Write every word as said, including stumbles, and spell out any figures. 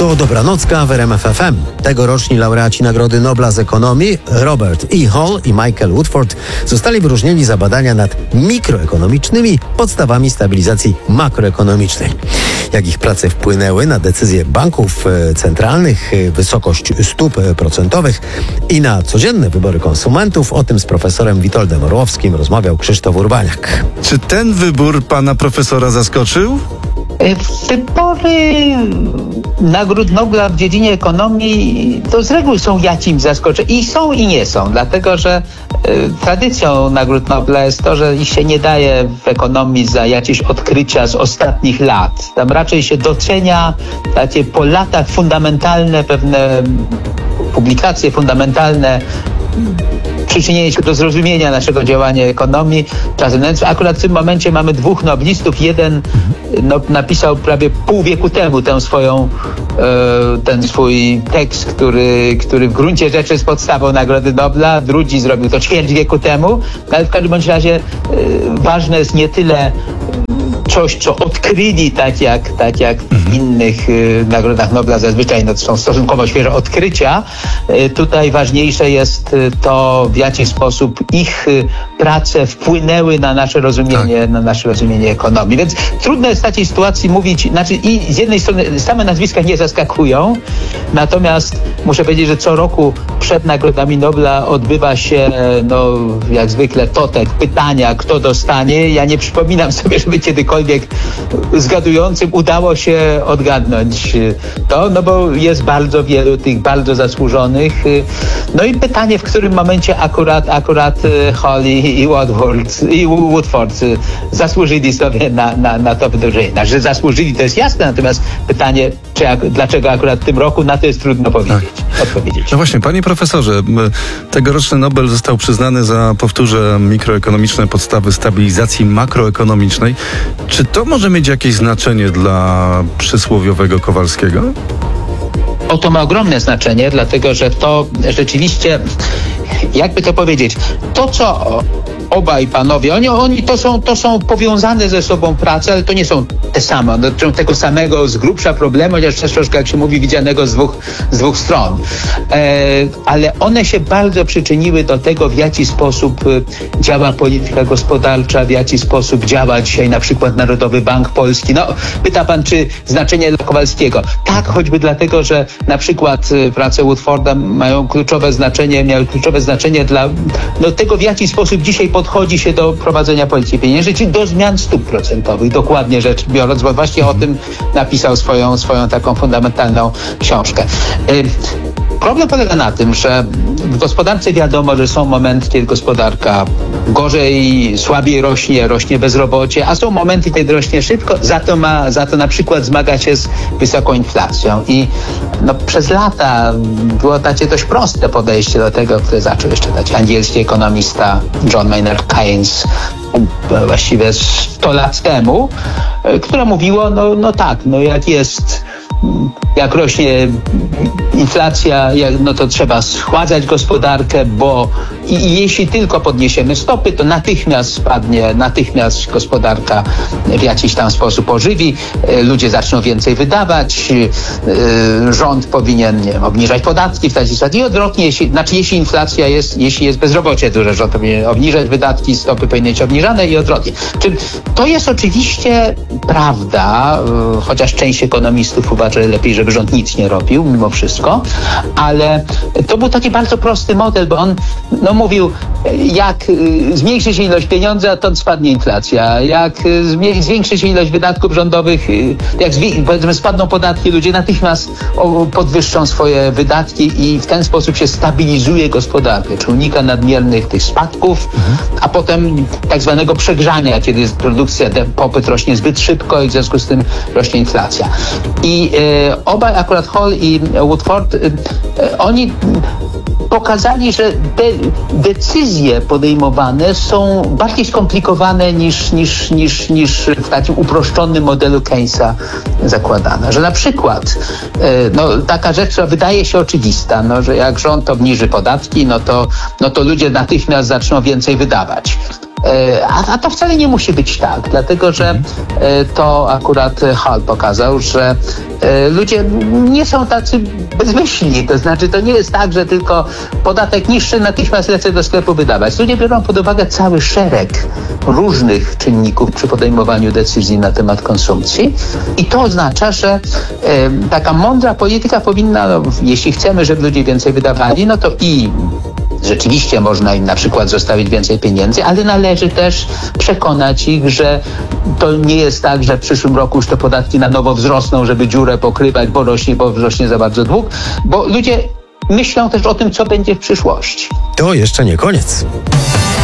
To Dobranocka w R M F F M. Tegoroczni laureaci Nagrody Nobla z ekonomii Robert E. Hall i Michael Woodford zostali wyróżnieni za badania nad mikroekonomicznymi podstawami stabilizacji makroekonomicznej. Jak ich prace wpłynęły na decyzje banków centralnych, wysokość stóp procentowych i na codzienne wybory konsumentów, o tym z profesorem Witoldem Orłowskim rozmawiał Krzysztof Urbaniak. Czy ten wybór pana profesora zaskoczył? Wybory nagród Nobla w dziedzinie ekonomii to z reguły są jakimś zaskoczeniem. I są i nie są, dlatego że y, tradycją nagród Nobla jest to, że ich się nie daje w ekonomii za jakieś odkrycia z ostatnich lat. Tam raczej się docenia takie po latach fundamentalne pewne publikacje, fundamentalne przyczynienie się do zrozumienia naszego działania ekonomii. Czasem akurat w tym momencie mamy dwóch noblistów. Jeden no, napisał prawie pół wieku temu tę swoją, e, ten swój tekst, który, który w gruncie rzeczy jest podstawą Nagrody Nobla. Drugi zrobił to ćwierć wieku temu. Ale w każdym bądź razie e, ważne jest nie tyle coś, co odkryli, tak jak, tak jak w innych y, nagrodach Nobla zazwyczaj no, to są stosunkowo świeże odkrycia. Y, tutaj ważniejsze jest y, to, w jaki sposób ich y, prace wpłynęły na nasze rozumienie, tak. na nasze rozumienie ekonomii. Więc trudno jest w takiej sytuacji mówić, znaczy i z jednej strony same nazwiska nie zaskakują, natomiast muszę powiedzieć, że co roku przed nagrodami Nobla odbywa się, no jak zwykle totek, pytania, kto dostanie. Ja nie przypominam sobie, żeby kiedykolwiek zgadującym udało się odgadnąć to, no bo jest bardzo wielu tych bardzo zasłużonych. No i pytanie, w którym momencie akurat, akurat Hall i Woodford, i Woodford zasłużyli sobie na, na, na to wydarzenie. Znaczy, że zasłużyli, to jest jasne, natomiast pytanie, czy, dlaczego akurat w tym roku, na to jest trudno powiedzieć. Tak. odpowiedzieć. No właśnie, panie profesorze, tegoroczny Nobel został przyznany za, powtórzę, mikroekonomiczne podstawy stabilizacji makroekonomicznej. Czy to może mieć jakieś znaczenie dla przysłowiowego Kowalskiego? O, to ma ogromne znaczenie, dlatego że to rzeczywiście, jakby to powiedzieć, to co obaj panowie, oni, oni to są, to są powiązane ze sobą prace, ale to nie są te same. One dotyczą tego samego z grubsza problemu, chociaż też troszkę, jak się mówi, widzianego z dwóch, z dwóch stron. E, ale one się bardzo przyczyniły do tego, w jaki sposób działa polityka gospodarcza, w jaki sposób działa dzisiaj na przykład Narodowy Bank Polski. No, pyta pan, czy znaczenie dla Kowalskiego? Tak, choćby dlatego, że na przykład prace Woodforda mają kluczowe znaczenie, miały kluczowe znaczenie dla no, tego, w jaki sposób dzisiaj podchodzi się do prowadzenia polityki pieniężnej, czyli do zmian stóp procentowych, dokładnie rzecz biorąc, bo właśnie o tym napisał swoją, swoją taką fundamentalną książkę. Problem polega na tym, że w gospodarce wiadomo, że są momenty, kiedy gospodarka gorzej, słabiej rośnie, rośnie bezrobocie, a są momenty, kiedy rośnie szybko, za to ma, za to na przykład zmaga się z wysoką inflacją. I no, przez lata było takie dość proste podejście do tego, które zaczął jeszcze taki angielski ekonomista John Maynard Keynes właściwie sto lat temu, które mówiło, no, no tak, no jak jest jak rośnie inflacja, jak, no to trzeba schładzać gospodarkę, bo i, i jeśli tylko podniesiemy stopy, to natychmiast spadnie, natychmiast gospodarka w jakiś tam sposób ożywi, ludzie zaczną więcej wydawać, yy, rząd powinien, nie wiem, obniżać podatki w taki sposób i odwrotnie, jeśli, znaczy jeśli inflacja jest, jeśli jest bezrobocie duże, rząd powinien obniżać wydatki, stopy powinny być obniżane i odwrotnie. Czyli to jest oczywiście prawda, yy, chociaż część ekonomistów uważa, że lepiej, żeby rząd nic nie robił, mimo wszystko, ale to był taki bardzo prosty model, bo on no, mówił, jak y, zmniejszy się ilość pieniądza, to spadnie inflacja. Jak y, zwiększy się ilość wydatków rządowych, y, jak zwi- powiedzmy spadną podatki, ludzie natychmiast o, podwyższą swoje wydatki i w ten sposób się stabilizuje gospodarkę, czy unika nadmiernych tych spadków, mhm. a potem tak zwanego przegrzania, kiedy produkcja, popyt rośnie zbyt szybko i w związku z tym rośnie inflacja. I y, obaj, akurat Hall i Woodford, y, y, oni pokazali, że te decyzje podejmowane są bardziej skomplikowane niż, niż, niż, niż w takim uproszczonym modelu Keynesa zakładane. Że na przykład no, taka rzecz, która wydaje się oczywista, no, że jak rząd obniży podatki, no to, no to ludzie natychmiast zaczną więcej wydawać. E, A, a to wcale nie musi być tak, dlatego że e, to akurat Hall pokazał, że e, ludzie nie są tacy bezmyślni. To znaczy, to nie jest tak, że tylko podatek niższy natychmiast lecę do sklepu wydawać. Ludzie biorą pod uwagę cały szereg różnych czynników przy podejmowaniu decyzji na temat konsumpcji i to oznacza, że e, taka mądra polityka powinna, no, jeśli chcemy, żeby ludzie więcej wydawali, no to i rzeczywiście można im na przykład zostawić więcej pieniędzy, ale należy też przekonać ich, że to nie jest tak, że w przyszłym roku już te podatki na nowo wzrosną, żeby dziurę pokrywać, bo rośnie, bo wzrośnie za bardzo dług, bo ludzie myślą też o tym, co będzie w przyszłości. To jeszcze nie koniec.